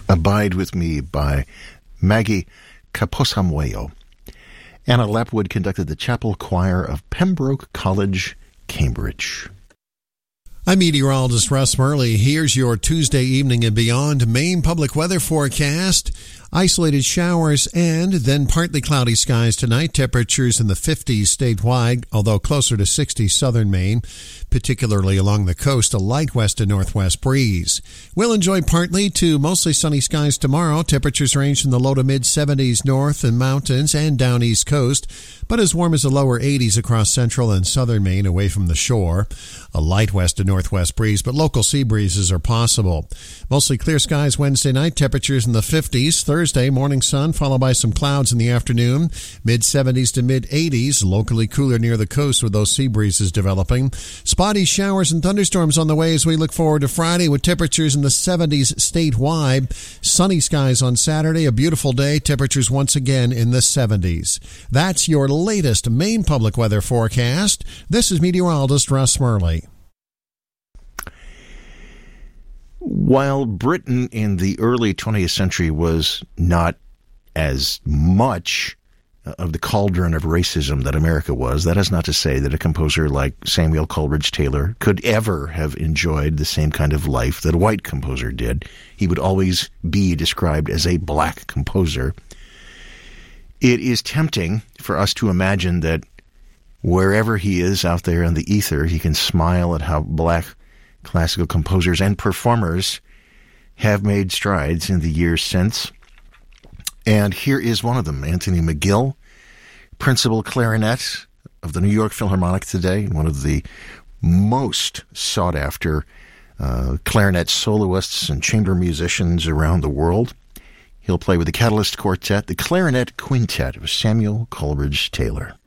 Abide With Me by Maggie Caposamuelo. Anna Lapwood conducted the chapel choir of Pembroke College, Cambridge. I'm meteorologist Russ Murley. Here's your Tuesday evening and beyond Maine public weather forecast. Isolated showers and then partly cloudy skies tonight. Temperatures in the 50s statewide, although closer to 60 southern Maine, particularly along the coast. A light west to northwest breeze. We'll enjoy partly to mostly sunny skies tomorrow. Temperatures range in the low to mid 70s north and mountains and down east coast, but as warm as the lower 80s across central and southern Maine away from the shore. A light west to northwest breeze, but local sea breezes are possible. Mostly clear skies Wednesday night. Temperatures in the 50s. Thursday, morning sun followed by some clouds in the afternoon. Mid-70s to mid-80s. Locally cooler near the coast with those sea breezes developing. Spotty showers and thunderstorms on the way as we look forward to Friday with temperatures in the 70s statewide. Sunny skies on Saturday. A beautiful day. Temperatures once again in the 70s. That's your latest Maine public weather forecast. This is meteorologist Russ Murley. While Britain in the early 20th century was not as much of the cauldron of racism that America was, that is not to say that a composer like Samuel Coleridge Taylor could ever have enjoyed the same kind of life that a white composer did. He would always be described as a black composer. It is tempting for us to imagine that wherever he is out there in the ether, he can smile at how black classical composers and performers have made strides in the years since. And here is one of them, Anthony McGill, principal clarinet of the New York Philharmonic today, one of the most sought-after clarinet soloists and chamber musicians around the world. He'll play with the Catalyst Quartet, the Clarinet Quintet of Samuel Coleridge Taylor.